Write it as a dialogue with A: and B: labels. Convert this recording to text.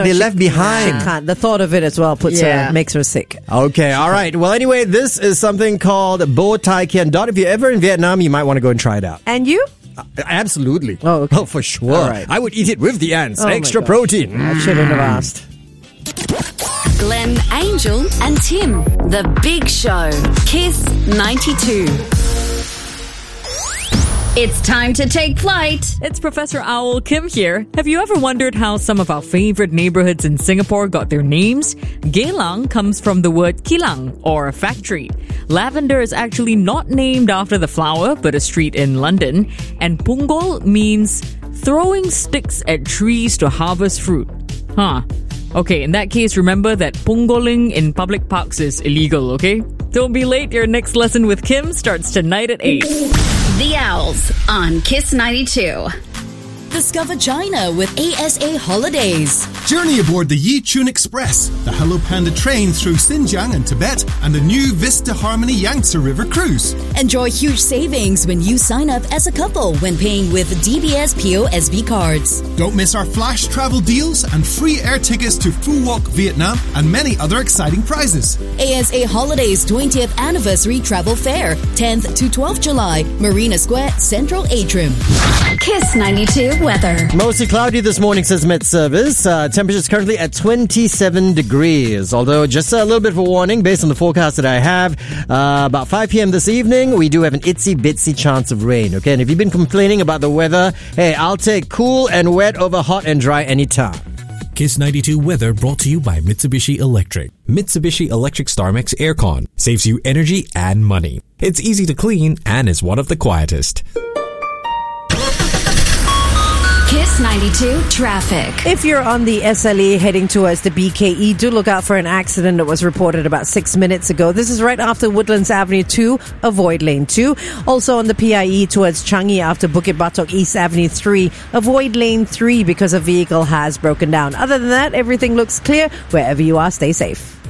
A: They left behind.
B: She can't. The thought of it as well makes her sick.
A: Okay, all right. Well, anyway, this is something called Bo Tai Kien Dot. If you're ever in Vietnam, you might want to go and try it out.
B: And you?
A: Absolutely.
B: Oh, okay.
A: Oh, for sure.
B: All right.
A: I would eat it with the ants.
B: Oh
A: Extra
B: my gosh.
A: protein.
B: I shouldn't have asked.
C: Glenn, Angel, and Tim. The Big Show. Kiss 92. It's time to take flight.
D: It's Professor Owl Kim here. Have you ever wondered how some of our favorite neighborhoods in Singapore got their names? Geylang comes from the word kilang, or factory. Lavender is actually not named after the flower, but a street in London. And Punggol means throwing sticks at trees to harvest fruit. Huh. Okay, in that case, remember that pungoling in public parks is illegal, okay? Don't be late. Your next lesson with Kim starts tonight at 8.
C: The Owls on Kiss 92.
E: Discover China with ASA Holidays.
F: Journey aboard the Yichun Express, the Hello Panda train through Xinjiang and Tibet, and the new Vista Harmony Yangtze River cruise.
E: Enjoy huge savings when you sign up as a couple when paying with DBS POSB cards.
F: Don't miss our flash travel deals and free air tickets to Phu Quoc, Vietnam, and many other exciting prizes.
E: ASA Holidays 20th Anniversary Travel Fair, 10th to 12th July, Marina Square, Central Atrium.
C: Kiss 92 weather.
A: Mostly cloudy this morning, says Met Service. Temperatures currently at 27 degrees. Although, just a little bit of a warning based on the forecast that I have. About 5 p.m. this evening, we do have an itsy-bitsy chance of rain. Okay, and if you've been complaining about the weather, hey, I'll take cool and wet over hot and dry anytime.
G: Kiss 92 weather brought to you by Mitsubishi Electric. Mitsubishi Electric StarMax Aircon saves you energy and money. It's easy to clean and is one of the quietest.
C: Kiss 92 traffic.
B: If you're on the SLE heading towards the BKE, do look out for an accident that was reported about 6 minutes ago. This is right after Woodlands Avenue 2. Avoid lane 2. Also on the PIE towards Changi after Bukit Batok East Avenue 3. Avoid lane 3 because a vehicle has broken down. Other than that, everything looks clear. Wherever you are, stay safe.